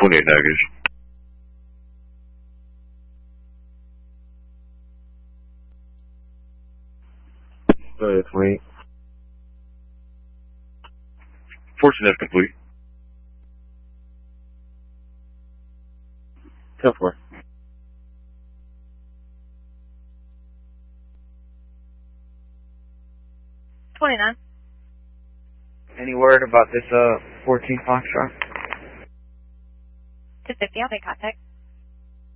28 baggage. Go ahead, 28. 14F complete. 10-4. Any word about this 14 Foxtrot? 250, I'll make contact.